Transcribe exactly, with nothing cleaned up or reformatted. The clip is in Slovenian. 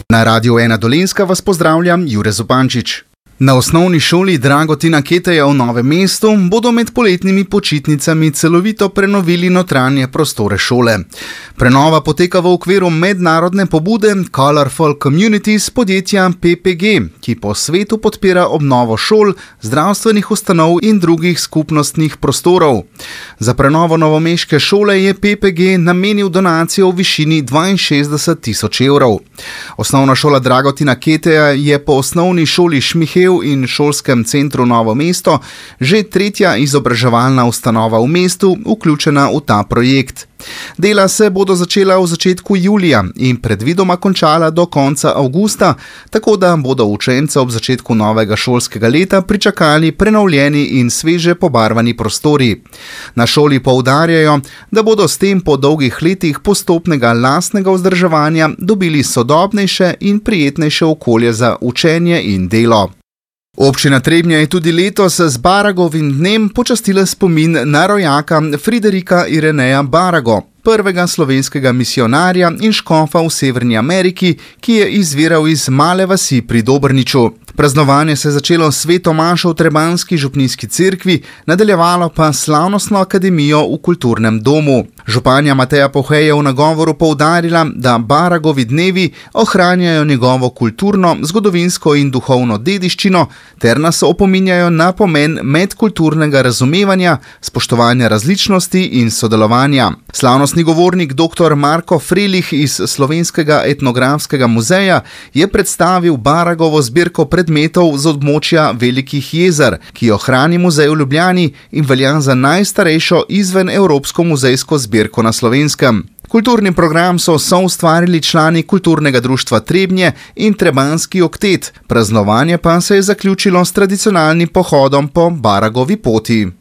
Na Radiu ena Dolenjska vas pozdravljam, Jure Zupančič. Na osnovni šoli Dragotina Keteja v Novem mestu bodo med poletnimi počitnicami celovito prenovili notranje prostore šole. Prenova poteka v okviru mednarodne pobude Colorful Communities podjetja P P G, ki po svetu podpira obnovo šol, zdravstvenih ustanov in drugih skupnostnih prostorov. Za prenovo novomeške šole je P P G namenil donacijo v višini dvainšestdeset tisoč evrov. Osnovna šola Dragotina Keteja je po osnovni šoli Šmihev in šolskem centru Novo mesto že tretja izobraževalna ustanova v mestu vključena v ta projekt. Dela se bodo začela v začetku julija in predvidoma končala do konca avgusta, tako da bodo učence ob začetku novega šolskega leta pričakali prenovljeni in sveže pobarvani prostori. Na šoli poudarjajo, da bodo s tem po dolgih letih postopnega lastnega vzdrževanja dobili sodobnejše in prijetnejše okolje za učenje in delo. Občina Trebnje je tudi letos z Baragovim dnem počastila spomin na rojaka Friderika Ireneja Barago, prvega slovenskega misijonarja in škofa v Severni Ameriki, ki je izviral iz male vasi pri Dobrniču. Praznovanje se je začelo s sveto mašo v Trebanjski župnijski cerkvi, nadaljevalo pa slavnostno akademijo v kulturnem domu. Županja Mateja Pohej je v nagovoru poudarila, da Baragovi dnevi ohranjajo njegovo kulturno, zgodovinsko in duhovno dediščino ter nas opominjajo na pomen medkulturnega razumevanja, spoštovanja različnosti in sodelovanja. Slavnostni govornik dr. Marko Frelih iz Slovenskega etnografskega muzeja je predstavil Baragovo zbirko predmetov z območja Velikih jezer, ki jo hrani muzej v Ljubljani in velja za najstarejšo izven evropsko muzejsko zbirko na Slovenskem. Kulturni program so soustvarili člani Kulturnega društva Trebnje in Trebanjski oktet, praznovanje pa se je zaključilo s tradicionalnim pohodom po Baragovi poti.